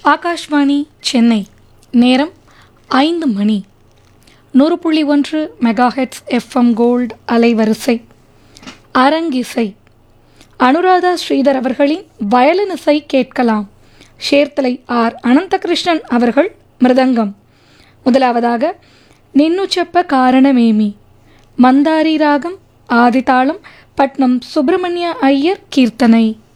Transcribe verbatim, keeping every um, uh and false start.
ஆகாஷ்வாணி சென்னை. நேரம் ஐந்து மணி. நூறு புள்ளி ஒன்று மெகாஹெட்ஸ் எஃப்எம் கோல்டு அலைவரிசை. அரங்கிசை. அனுராதா ஸ்ரீதர் அவர்களின் வயலினிசை கேட்கலாம். சேர்த்தலை ஆர் அனந்தகிருஷ்ணன் அவர்கள் மிருதங்கம். முதலாவதாக நின்னு செப்ப காரணமேமி, மந்தாரி ராகம், ஆதிதாளம், பட்னம் சுப்பிரமணிய ஐயர் கீர்த்தனை.